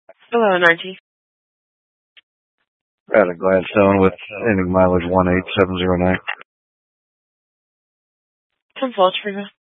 Hello, NRG. Got a Gladstone with ending mileage 18709. 10 volts for you.